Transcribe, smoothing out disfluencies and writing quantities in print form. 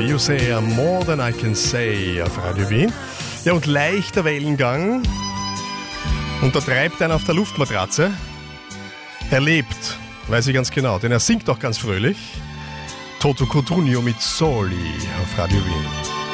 You Say I'm More Than I Can Say auf Radio Wien. Ja, und leichter Wellengang. Und da treibt einer auf der Luftmatratze. Er lebt, weiß ich ganz genau, denn er singt auch ganz fröhlich. Toto Cutugno mit Soli auf Radio Wien.